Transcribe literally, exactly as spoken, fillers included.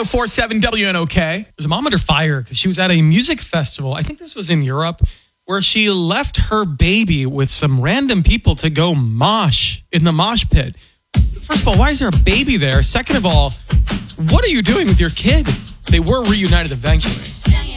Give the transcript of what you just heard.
oh four seven W N O K. There's a mom under fire because she was at a music festival. I think this was in Europe, where she left her baby with some random people to go mosh in the mosh pit. First of all, why is there a baby there? Second of all, what are you doing with your kid? They were reunited eventually.